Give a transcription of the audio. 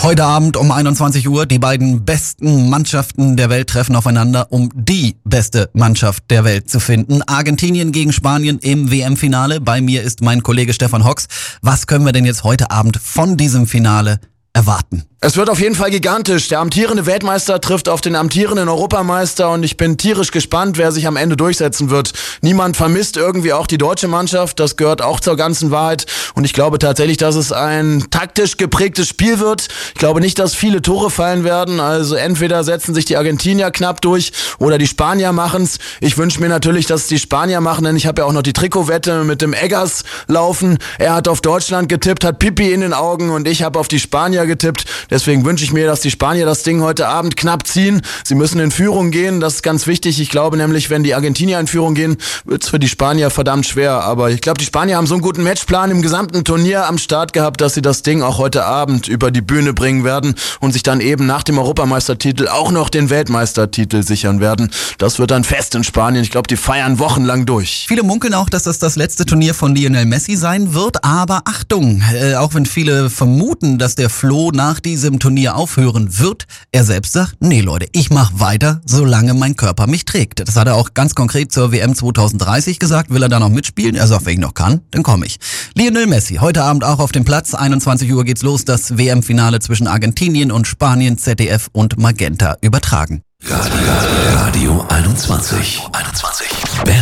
Heute Abend um 21 Uhr, die beiden besten Mannschaften der Welt treffen aufeinander, um die beste Mannschaft der Welt zu finden. Argentinien gegen Spanien im WM-Finale. Bei mir ist mein Kollege Stefan Hocks. Was können wir denn jetzt heute Abend von diesem Finale erwarten? Es wird auf jeden Fall gigantisch. Der amtierende Weltmeister trifft auf den amtierenden Europameister und ich bin tierisch gespannt, wer sich am Ende durchsetzen wird. Niemand vermisst irgendwie auch die deutsche Mannschaft. Das gehört auch zur ganzen Wahrheit und ich glaube tatsächlich, dass es ein taktisch geprägtes Spiel wird. Ich glaube nicht, dass viele Tore fallen werden. Also entweder setzen sich die Argentinier knapp durch oder die Spanier machen's. Ich wünsche mir natürlich, dass es die Spanier machen, denn ich habe ja auch noch die Trikotwette mit dem Eggers laufen. Er hat auf Deutschland getippt, hat Pipi in den Augen und ich habe auf die Spanier getippt. Deswegen wünsche ich mir, dass die Spanier das Ding heute Abend knapp ziehen. Sie müssen in Führung gehen, das ist ganz wichtig. Ich glaube nämlich, wenn die Argentinier in Führung gehen, wird es für die Spanier verdammt schwer. Aber ich glaube, die Spanier haben so einen guten Matchplan im gesamten Turnier am Start gehabt, dass sie das Ding auch heute Abend über die Bühne bringen werden und sich dann eben nach dem Europameistertitel auch noch den Weltmeistertitel sichern werden. Das wird dann fest in Spanien. Ich glaube, die feiern wochenlang durch. Viele munkeln auch, dass das letzte Turnier von Lionel Messi sein wird. Aber Achtung, auch wenn viele vermuten, dass der Flo nach diesem Turnier aufhören wird, er selbst sagt, nee Leute, ich mache weiter, solange mein Körper mich trägt. Das hat er auch ganz konkret zur WM 2030 gesagt. Will er da noch mitspielen? Er sagt, wenn ich noch kann, dann komme ich. Lionel Messi, heute Abend auch auf dem Platz. 21 Uhr geht's los, das WM-Finale zwischen Argentinien und Spanien, ZDF und Magenta übertragen. Radio 21.